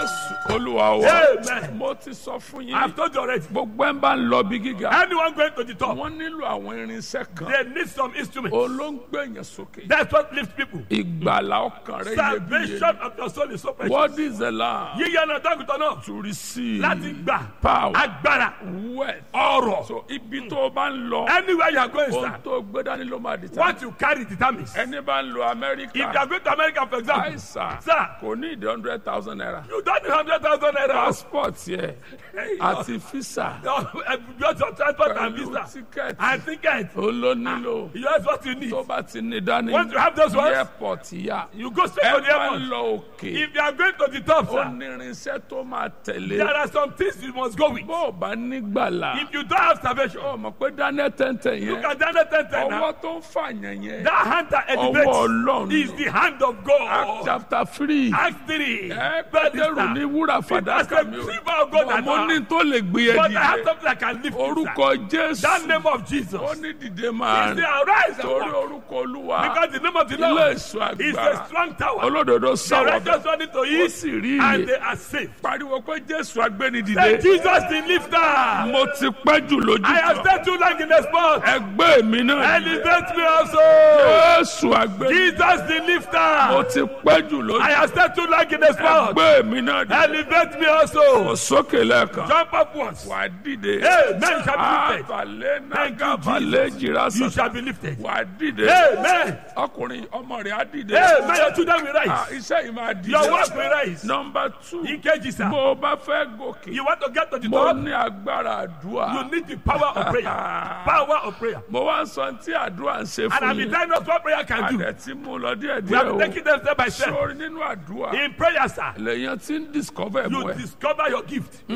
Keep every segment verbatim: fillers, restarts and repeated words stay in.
Jésù Olúwa wa. Amen. Mo ti sọ fún yín. I've told you already. Gbogbo ẹ̀ ń bá ń lọ bí gíga. Anyone going to the top, Wọ́n nílò àwọn irinṣẹ́ kan. they need some instruments. Olóńgbẹ̀yìn sókè. That's what lifts people. Ìgbàlà ọkàn rẹ̀ iyebíye. Salvation of your soul is so precious. What is the lamb? Yíyá náà dákútọ̀ náà. To receive Láti gbà power, agbára wealth. ọrọ̀. So ibi tó o bá ń lọ, Anywhere you are going, ohun sir, tó gbé dání ló máa dìtà. what you carry determines. Ẹni bá ń lo If Amẹ́ríkà, you are going to America, for example, àìsàn sir, kò ní ìdí hundred thousand naira. you don't need hundred thousand naira. Passport yẹ àti visa Just your transport and pẹ̀lú visa tíkẹ́ẹ̀tì and ticket. olónílò You have what you need. tó bá ti ní dání Once you have those ones, airport yá. You go straight Ẹ to the bá airport. ń lọ òkè, If you are going to the top, ó sir, ní irinṣẹ́ tó máa tẹ̀lé. there are some things you must go with. Bó o bá ní gbàlà, If you don't have salvation, ó mọ̀ pé Daniel tẹ̀ntẹ̀ you yẹn, can Daniel ten ten now. ọwọ́ tó ń fàyàn yẹn. That hand that Ọwọ́ elevates Ọlọ́run is the hand of Act God. chapter three. Acts three. Ẹ But this Pétérù ní time, wúrà Peter fàdákà said, mi o. "Silver of God and Mo ní earth, tó lè gbé ẹ but I have dìde. something I can lift you, sir." Orúkọ Jésù. That name of Jesus. Ó ní dìde He máa said, rìn. "Arise and Torí walk." orúkọ Olúwa. Because the name of the Ilé Lord ìṣọ́ is a agbára. strong tower. Olódodo The sáwọ́ righteous bẹ̀. run into Ó it sì rí and iye. they are safe. Pariwo pé Jésù agbéni Say, dìde. Jesus the lifter. Mo ti pẹ́ jù lójú I have kan. stayed too long in the spot. Ẹgbẹ́ mi náà dìde. Elevate me also. Jésù agbéni. Jesus the Mo lifter. ti pẹ́ jù lójú I have stayed too long in the spot. Ẹgbẹ́ mi náà dìde. Elevate me Mo also. sókè lẹ́ẹ̀kan. Jump upwards. Wà á dìde. Amen. Shall be lifted. Àbàlẹ̀ Thank náà you, gàbàlẹ̀ jìrà You sàtà. shall be lifted. Wà á dìde. Amen. Ọkùnrin ọmọ rẹ̀ á dìde. Amen. Your children will Ah, rise. Iṣẹ́ yìí máa dìde. Your work will rise. Nọmba two. Ikeji, sir. Bó o bá fẹ́ gòkè. You want to get to the Mo top? ní agbára àdúrà. You need the power of prayer. Power of prayer. Mo wá ń sọ tí àdúrà ń ṣe And fún I've been yín. telling us what prayer can do. Àdẹ̀ tí mo lọ díẹ̀ We have díẹ̀ been o. taking them step by step. Sórí nínú àdúrà. In prayer, sir, Lèyàn tí ń discover ẹ̀bùn you ẹ̀. discover your gift.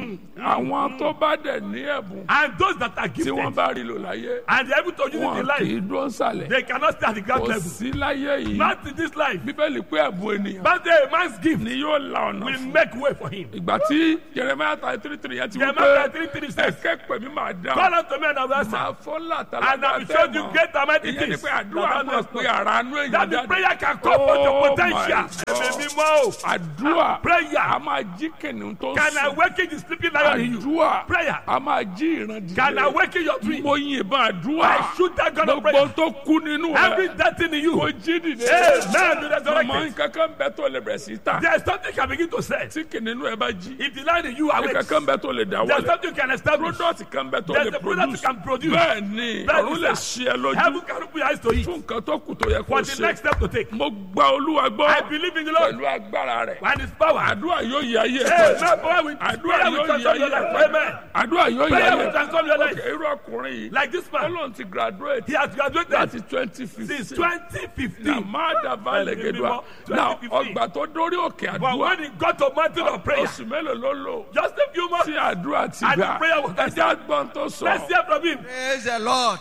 Àwọn tó bá dẹ̀ ní ẹ̀bùn And those that are tí wọ́n gifted bá rí lò láyé. and they're able to use it in Wọn kì life, í dúró nsàlẹ̀. they cannot stay at the ground Kò level. sí láyé yìí. Not in this life. Bíbélì pé ẹ̀bùn ènìyàn But a man's gift ni yóò la ọ̀nà will fún. make way for him. Ìgbà tí Jeremiah thirty three three yẹn ti wí Jeremiah pé three three says, ẹ̀kẹ́ pẹ̀mí máa dá. "Call unto me and I will answer, Màá fọ́ and làtàlàtà I will show you great and mighty Ìyẹn ni things." pé àdúrà that máa thou pe knowest not." ara nú èèyàn That the jáde. prayer can come out your Oh potential. my God. Ẹ̀mí mímọ́ o. Àdúrà Prayer a máa jí kìnìún tó can sùn. awaken the sleeping lion in you. Àdúrà Prayer a máa jí ìran can dìde. awaken your dream. Mo yìnbọn àdúrà. I shoot that gun of Gbogbo prayer. tó kú nínú Every rẹ̀. death in you. Mo jí dìde. Amen. Be Màmá resurrected. nǹkankan bẹ tó lè bẹ̀rẹ̀ sí tà. There's something you can begin to say. Tí kìnìún ẹ bá jí. If the lion in you awakes, Nǹkankan bẹ tó lè dá there's wọlé. something you can establish. Product kan bẹ tó There's lè a product you produce. can produce. Bẹ́ẹ̀ ni Bẹ́ẹ̀ ni, ọ̀run lè sir. ṣí ẹ lójú. Heaven can open your eyes to it. Fún nǹkan tó kù tó yẹ kó For the next ṣe. step to take. Mo gba Olúwa I gbọ́. believe in the Lord Pẹ̀lú agbára rẹ̀. and His power. Àdúrà yóò yí ayé ẹ̀ Amen. padà. Prayer will Àdúrà prayer will yóò yí transform your ayé life. ẹ̀ padà. Amen. Àdúrà yóò yí Prayer ayé will ẹ̀ transform your life. padà. Irú ọkùnrin yìí. Like this man, Ọlọ́run ti graduate he has graduated láti twenty since fifteen. twenty fifteen. Nàmádà Bálẹ̀gẹ̀dùà. Twenty Now fifteen. ọgbà tó dórí òkè But àdúrà. when he got to mountain of prayer, Oṣù mélòó ló lò? just a few months, Tí àdúrà ti And the gbà. prayer was Ẹja gbọ́n tó sọ. let's hear from him. Praise the Lord.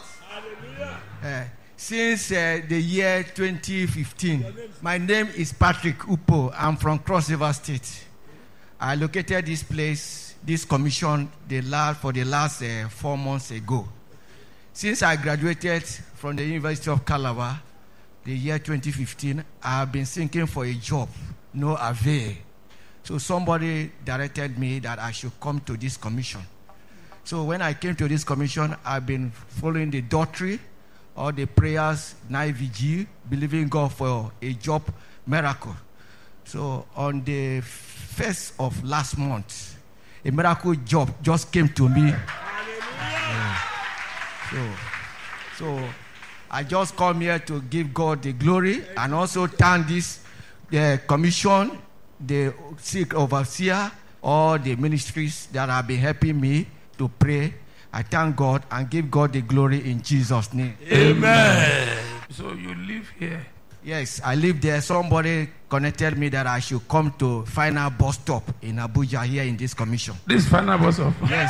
Uh, since uh, the year twenty fifteen, my name is Patrick Upo. I'm from Cross River State. I located this place, this commission, the last, for the last uh, four months ago. Since I graduated from the University of Calabar, the year twenty fifteen, I have been seeking for a job, no avail. So somebody directed me that I should come to this commission. So when I came to this commission, I've been following the doctrine, all the prayers, night vigil, believing God for a job miracle. So on the first of last month, a miracle job just came to me. Yeah. So, so I just come here to give God the glory and also thank this the commission, the sick overseer, all the ministries that have been helping me to pray. I thank God and give God the glory in Jesus' name. Amen. So you live here. Yes, I live there. Somebody connected me that I should come to final bus stop in Abuja here in this commission. This final bus stop. Yes.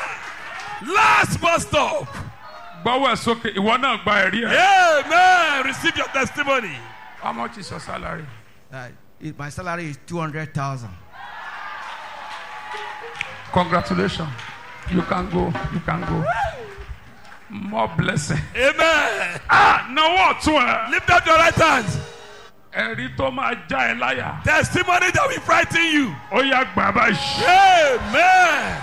Last bus stop. Gbọ́wọ́ ẹ̀ sókè, ìwọ náà gba ẹ̀rí ẹ̀. Amen. Receive your testimony. How much is your salary? Uh, it, my salary is two hundred thousand. Congratulations. You can go. You can go. More blessing. Amen. Ah, no what to Lift up your right hand. ẹ̀rí tó máa já ẹ láyà. Testimony that will frighten you. ó yá gbà báyìí. Amen.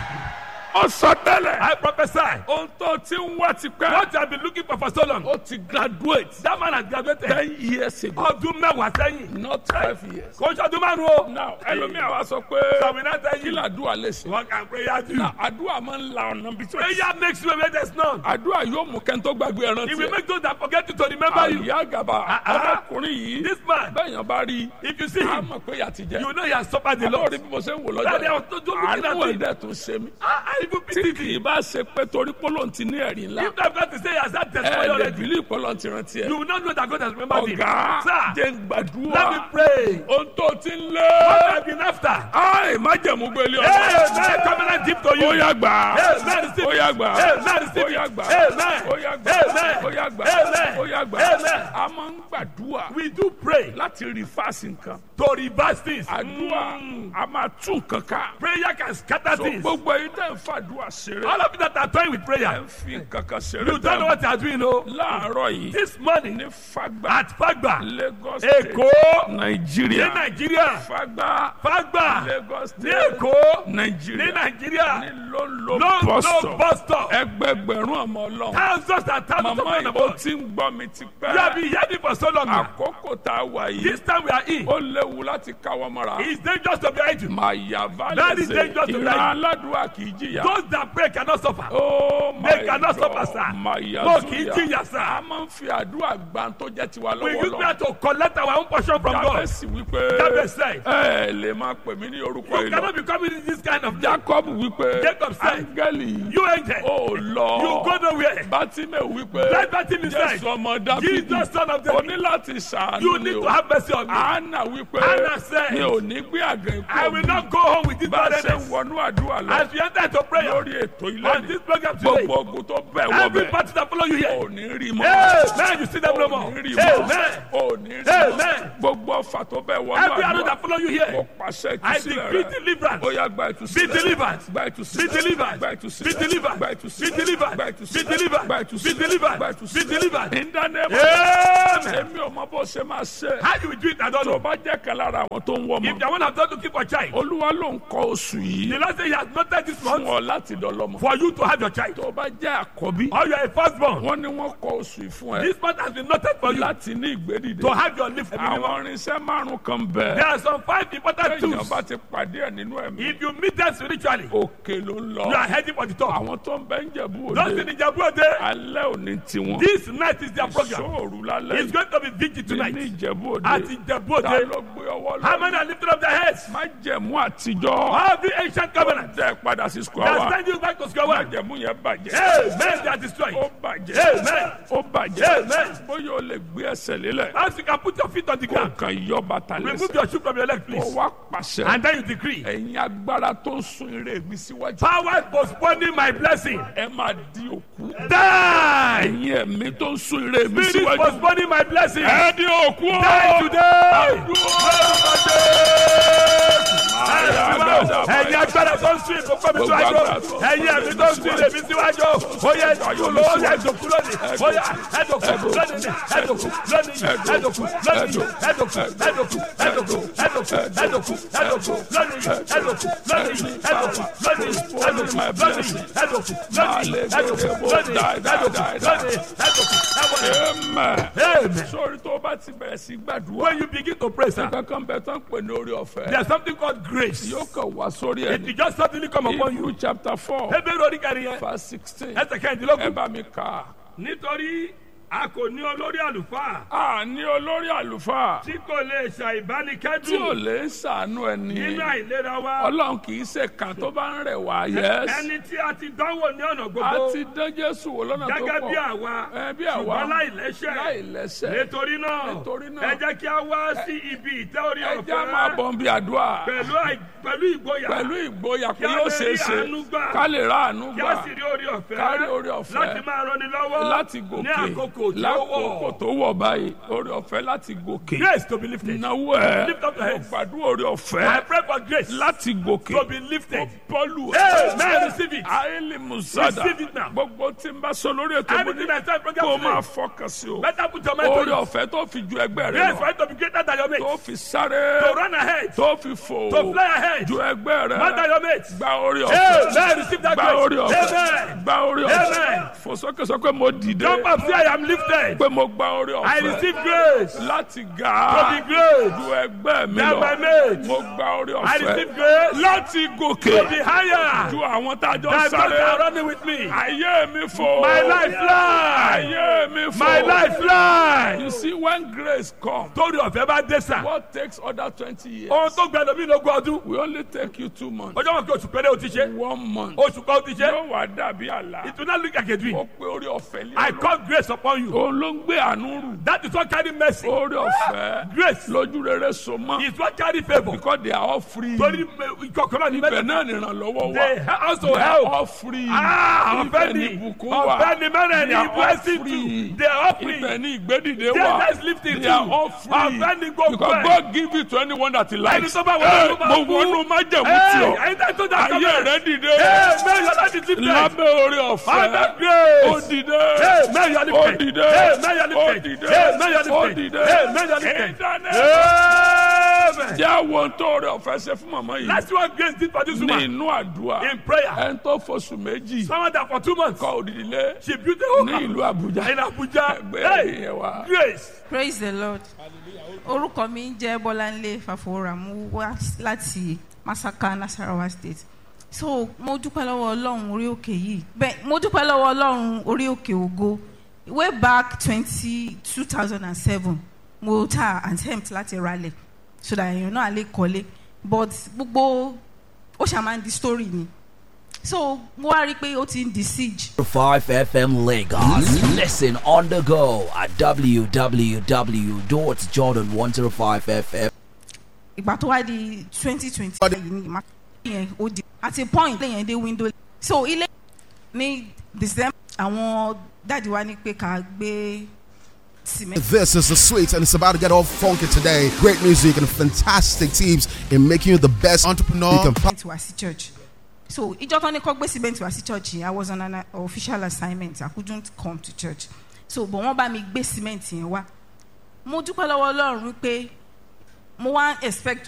ó sọ tẹ́lẹ̀. I prophesy. ohun tó ti ń wá ti pẹ́. What you have been looking for for so long. ó ti graduate. That man has graduated. ten years ago. Ọdún mẹ́wàá sẹ́yìn. not five years. Kò ṣe ọdún márùn-ún o. now ẹlòmíà wa sọ pé. Sọ̀mìnà tẹ́yìn. kí làdúrà lè ṣe. What can prayer do? na àdúrà máa ń la ọ̀nà bí tó. Prayer makes you a way there's none. àdúrà yóò mú kẹ́ńtọ́ gbàgbé ẹran It will tiẹ̀. make those that forget you to remember you. àyà gàba ah. ọmọkùnrin yìí. This man, bẹ́ẹ̀yàn bá rí. if you see a him, mọ̀ pé ìyà ti jẹ. you know he has suffered a lot. àlọ́ rí bí mo ṣe ń wò Daddy, I lọ́jọ́ was just looking at àánú him. ẹ̀dẹ̀ tún ṣe mí. I, I even tí pity kì í him. bá ṣe pé torí pólò ti ní ẹ̀rí ńlá. If I've got to say he has that ẹ testimony lè already, bílí ìpọ́lọ́ ti rántí ẹ. you will not know that God has remembered him. ọ̀gá Sir, jẹ́ ń gbàdúrà. let me pray. ohun tó ti ń lé. What have been after? Ai, májẹ̀mú gbélé ọ̀sán. Hey, man, covenant deep to you. Ó yá gbà. Hey, man, receive Ó it. yá gbà. Hey, man, receive Ó yá it. gbà. Hey, man. Ó yá gbà. Hey, man. Ó yá gbà. Hey, man. Ó yá gbà. Hey, man. A máa ń gbàdúrà We do pray láti rìfáàsì nǹkan. to reverse things. Àdúrà a máa tún nǹkan ká. Prayer can scatter So things. gbogbo ẹ̀yin tẹ́ ń fàdúrà ṣeré. All of you that are toying with Ẹ prayer, ń fi nǹkan kan ṣeré. you don't know what you are doing, no? Láàárọ̀ yìí This morning ní Fagba, at Fagba, Lagos State, Èkó, Nàìjíríà. ní Nàìjíríà, Fagba, Fagba, Lagos ní State, Èkó, ní Nàìjíríà. Nàìjíríà, Ní Lolo London bus stop. bus stop, Ẹgbẹgbẹ̀rún ọmọ Ọlọ́run. thousands and thousands of Màmá people. ìbò tí ń gbọ́ mi ti You have pẹ́. been hearing for so long now. Àkókò tá a wà yìí. This time we are in, Ó léwu láti káwọ́ mọ́ra. it's dangerous to be idle. Màá yà That is válẹ̀ dangerous ṣe. to Ìran die. aládùúgbà kì í jìyà. Those that pray cannot suffer. Oh my They cannot God. suffer, sir. Màá yà No, kì í zúyà. jìyà, sir. A máa ń fi àdúrà gbà tó jẹ́ tiwa We lọ́wọ́ use prayer lọ. to collect our own portion from God. Jábẹ́sì wípé Jabez said, ẹ lè máa pè mí ní orúkọ you yìí lọ. cannot be coming in this kind of name. Jacob wípé Jacob said, áńgẹ́lì You angel, ò lọ. you go nowhere. Bátímẹ̀ wípé Let Bartimaeus say, Jésù ọmọ Dáfídì Jesus, son of o David, ní láti ṣàánú you ni need o. to have mercy on me. Anna wípé Anna said, mi ò ní gbé àgàn I ikú will mi. not go home with this Bá a ṣe burden. wọnú àdúrà lọ As we enter into prayer lórí ètò ilé on ni this program today, gbogbo ogun tó bẹ̀ wọ every bẹ̀ party that follow you ò here, ní rí mọ́. hey, man, you see them no more. Ò ní rí mọ́. Amen. Ò ní rí mọ́. Amen. Gbogbo ọfà tó bẹ̀ wọnú Every other àdúrà that follow you mo here, pàṣẹ I ìtúsílẹ̀ decree rẹ̀. deliverance. Ó yá gba Be ìtúsílẹ̀. delivered. Gba Be ìtúsílẹ̀. delivered. Gba Be ìtúsílẹ̀. delivered. Gba Be ìtúsílẹ̀. delivered. Gba Be ìtúsílẹ̀. delivered. Gba Be ìtúsílẹ̀. delivered. Gba Be ìtúsílẹ̀. delivered. In the name of Amen. èmi ò mọ bó ṣe máa ṣe. How do we do it? I don't tó know. bá jẹ́ kan lára àwọn tó ń wọ́ If mọ́. the one have not looking for a child, Olúwa ló ń kọ oṣù the yìí Lord say He has noted this fún month ọ láti dọ́lọ́mọ. for you to have your child. tó bá jẹ́ àkọ́bí. Or you are a firstborn. wọ́n ní wọ́n kọ oṣù yìí fún ẹ This month has been noted for you láti ní ìgbédìde. to have your life. àwọn irinṣẹ́ márùn-ún kan There bẹ̀. are some five important téèyàn tools. bá ti pàdé ẹ̀ nínú ẹ̀mí. If you meet them spiritually, òkè ló ń you are lọ. heading for the top. àwọn tó ń bẹ ń jẹ̀bú Those òde. in Ijebu-Ode, alẹ́ òní tiwọn. this night is their program. sóòrù lálẹ́ It's going to be vigil ní tonight ìjẹ̀bú òde. at ta Ijebu-Ode. ló gbé ọwọ́ How lọ. many are lifting up their heads? má jẹ̀mú àtijọ́. Every ancient covenant dẹ́ padà sí square that one. send you back to square má one. jẹ̀mú yẹn bàjẹ́. Amen. They are destroyed. ó bàjẹ́. Amen. ó bàjẹ́. Amen. bóyá o lè gbé ẹsẹ̀ lélẹ̀. As you can put your feet on the kó ground, kàn yọ bàtà remove lẹ́sẹ̀. your shoe from your leg, kó please. wá pàṣẹ. And then you decree, ẹ̀yin agbára tó ń sun ire mi síwájú. power postponing my blessing. ẹ máa di òkú. Die! ẹ̀yin ẹ̀mí tó ń sun ire mi Spirit síwájú. postponing my blessing. ẹ di òkú o. Die today! Ẹ̀yin agbára tó ń sún ìkókó mi síwájú. Ẹ̀yin ẹ̀mí tó ń sún ilé mi síwájú. Ó yẹ ẹ̀dùnkú lónìí. Ó yẹ ẹ̀dùnkú lónìí. Ó yẹ ẹ̀dùnkú lónìí. Ẹ̀dùnkú lónìí. Ẹ̀dùnkú lónìí. Ẹ̀dùnkú ẹ̀dùnkú ẹ̀dùnkú ẹ̀dùnkú ẹ̀dùnkú ẹ̀dùnkú lónìí. Ẹ̀dùnkú lónìí. Ẹ̀dùnkú lónìí. Ẹ̀dùnkú lónìí. Ẹ̀dùnkú lónìí. Ẹ̀dùnkú lónìí. Ẹ̀dùnkú lónìí. Ẹ̀dùnkú Amen. Amen. sórí tó bá ti bẹ̀rẹ̀ sí gbàdúrà. When you begin to pray, sir, kankan bẹ tán pè ní orí ọ̀fẹ́. there's something called grace. yóò kàn wá sórí It ẹni. will just suddenly come upon you. Hebrew chapter four Ebéèrè orí kẹrin yẹn. verse sixteen. Ẹsẹ̀ ẹ kẹrìndínlógún. bá mi kà á. Nítorí a kò ní olórí àlùfáà a ní olórí àlùfáà tí kò lè tí ò ṣàìbánikẹ́dùn lè ṣàánú ẹni. nínú àìlera wa. ọlọ́run kì í ṣe kàn tó bá ń rẹ̀ wá. yes. Ẹni tí a ti dánwò ní ọ̀nà a gbogbo ti dán Jésù wò lọ́nà tó gẹ́gẹ́ bí pọ̀. àwa ẹ bí àwa ṣùgbọ́n láìlẹ́ṣẹ̀. láìlẹ́ṣẹ̀. Nítorí náà Nítorí náà, ẹ jẹ́ kí a wá sí ibi ìtẹ́ orí ẹ jẹ́ á máa ọ̀fẹ́ bọ̀ ń bí àdúrà. pẹ̀lú àì- pẹ̀lú ìgboyà pẹ̀lú ìgboyà pé Kí a yóò lè ṣe é rí ṣe àánú gbà. ká lè ra àánú kí gbà a sì rí orí ọ̀fẹ́ ká rí orí ọ̀fẹ́ láti máa rani lọ́wọ́ láti ní gòkè àkókò tí ó lákòókò wọ̀. tó wọ̀ báyìí orí ọ̀fẹ́ láti gòkè Grace to be lifted. náwó ẹ̀ Lift up your mo hands. gbàdúrà orí I ọ̀fẹ́ pray for grace láti gòkè to be lifted. bọ́ọ̀lù Amen. Receive it. àìlè musada Receive it now. gbogbo tí n bá sọ lórí ètò mo ní Anything I say in kó o program máa today, fọkàn sí o better put your mind to orí it. ọ̀fẹ́ tó fi ju ẹgbẹ́ rẹ Grace for lọ it to be greater than your tó mates. fi sáré To run ahead. tó fi fò To fly ahead. ju ẹgbẹ́ rẹ More than your mates. gba orí ọ̀fẹ́ Amen. Receive that gba grace. orí ọ̀fẹ́ Amen. gba orí ọ̀fẹ́ Amen. fò sókè sọ pé mo dìde Jump up, say I am lifted. pé mo gba orí I ọ̀fẹ́ receive grace láti to ga be great ju ẹgbẹ́ mi than my lọ mates. mo gba orí I receive ọ̀fẹ́ grace láti gòkè to be higher ju àwọn tá a jọ than those that sáré are running with me. ayé mi fò My life fly. ayé mi fò My life fly. you see when grace come Torí ọ̀fẹ́ bá dé sà. what takes other twenty years Ohun tó gbẹdọ̀ mí lógún ọdún. we only take you two months Ọjọ́ wọn kí oṣù péré o ti ṣe. one month Oṣù kan o ti ṣe. yóò wá dàbí àlá It will not look like a dream. ó pé orí ọ̀fẹ́ lé I ọ̀rọ̀ call grace upon you. òun ló ń gbé àánú rù That is what carry mercy. orí ọ̀fẹ́ Grace lójú rere so mọ́ is what carry favour. because they are all free Torí ìkọ̀kọ̀rọ̀ ní ibẹ̀ mẹ́ta. náà nìrànlọ́wọ́ They wà also they are help. all free Ah, ibẹ̀ ọ̀fẹ́ ni ni ìbùkún wà ọ̀fẹ́ ni mẹ́rẹ̀ they ni are all blessing free too. They are all free. ibẹ̀ ni ìgbédìde They wà are just lifting they are too. all free Ọ̀fẹ́ ni gbogbo because ẹ̀. God give it to anyone that he likes Ẹni tó bá wọlé ló máa mo kú. wọnú májẹ̀mú tí Hey, ọ ẹni tó dá ayé sọ́mọ̀. rẹ dìde Hey, man, you are not lifted. lábẹ́ orí ọ̀fẹ́ Under grace. ó dìde Hey, man, you are ó lifted. dìde Hey, man, you are ó lifted. dìde Hey, man, you are ó lifted. dìde Hey, man, you are lifted. ìdáná Amen. jẹ́ àwọn tó orí ọ̀fẹ́ ṣe fún màmá yìí That's what grace did for this ní woman. inú àdúrà In prayer. ẹni tó fọṣù méjì Someone that for two months kọ́ òdìdí lé she built a whole ní house ìlú Àbújá in Abuja. ẹgbẹ́ Hey, ìyẹn wa. grace. Praise the Lord. Orúkọ mi ń jẹ́ Bọ́láńlé Fàfọwọ́rà, mo wá láti Masaka, Nasarawa State. So mo dúpẹ́ lọ́wọ́ Ọlọ́run orí òkè yìí. Bẹ́ẹ̀ mo dúpẹ́ lọ́wọ́ Ọlọ́run orí òkè ògo. Way back twenty two thousand and seven, mo ta attempt láti ralẹ̀ so that èèyàn náà lè kọ́lé. But gbogbo ó ṣàmà di story ni. So mo wá rí i pé ó ti ń di siege. five F M Lagos. Listen on the go at w w w dot jordan one oh five f m. Ìgbà tó wá di twenty twenty yìí ni ìmá yẹn ó di at a point lẹ́yìn dé window. So ilé ní December àwọn dáàdi wa ní pé ká gbé cement. This is the sweet, and it's about to get all funky today. Great music and fantastic teams in making you the best entrepreneur you can Cement wá sí church. So ìjọ tán ní kó gbé cement wá sí church yẹn, I was on an uh, official assignment. I couldn't come to church. So but wọ́n bá mi gbé cement yẹn wá. Mo dúpẹ́ lọ́wọ́ Ọlọ́run wípé mo wá expect